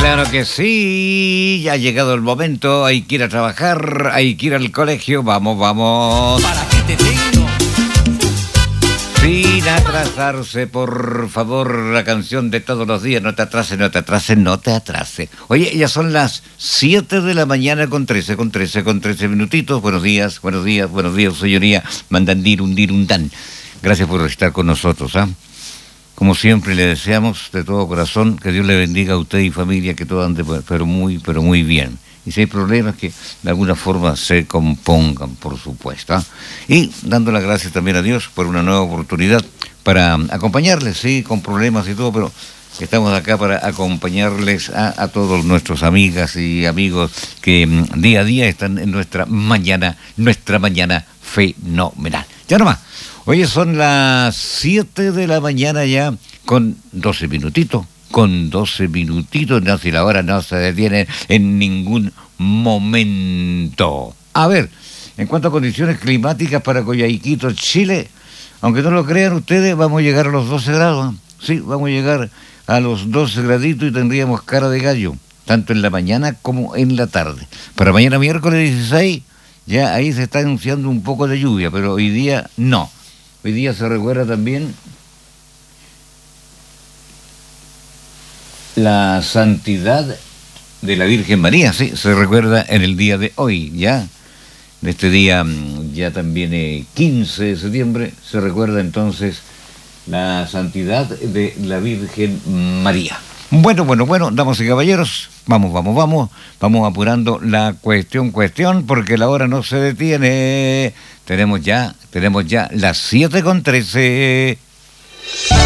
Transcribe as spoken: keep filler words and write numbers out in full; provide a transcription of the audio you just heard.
Claro que sí, ya ha llegado el momento, hay que ir a trabajar, hay que ir al colegio, vamos, vamos. ¿Para qué te tengo? Sin atrasarse, por favor, la canción de todos los días, no te atrases, no te atrases, no te atrases. Oye, ya son las siete de la mañana con trece, con trece, con trece minutitos. Buenos días, buenos días, buenos días, señoría. Mandandir, undir, undan. Gracias por estar con nosotros, ¿ah? Como siempre, le deseamos de todo corazón que Dios le bendiga a usted y familia, que todo ande pero muy, pero muy bien. Y si hay problemas, que de alguna forma se compongan, por supuesto, ¿eh? Y dando las gracias también a Dios por una nueva oportunidad para acompañarles, sí, con problemas y todo, pero estamos acá para acompañarles a, a todos nuestros amigas y amigos que mm, día a día están en nuestra mañana, nuestra mañana fenomenal. Ya nomás. Hoy son las siete de la mañana ya, con doce minutitos, con doce minutitos, no, si la hora no se detiene en ningún momento. A ver, en cuanto a condiciones climáticas para Coyhaiquito, Chile, aunque no lo crean ustedes, vamos a llegar a los doce grados, ¿eh? Sí, vamos a llegar a los doce graditos y tendríamos cara de gallo, tanto en la mañana como en la tarde. Para mañana miércoles dieciséis, ya ahí se está anunciando un poco de lluvia, pero hoy día no. Hoy día se recuerda también la santidad de la Virgen María, sí, se recuerda en el día de hoy, ya. En este día, ya también eh, quince de septiembre, se recuerda entonces la santidad de la Virgen María. Bueno, bueno, bueno, damas y caballeros, vamos, vamos, vamos, vamos apurando la cuestión, cuestión, porque la hora no se detiene. Tenemos ya, tenemos ya las siete con trece.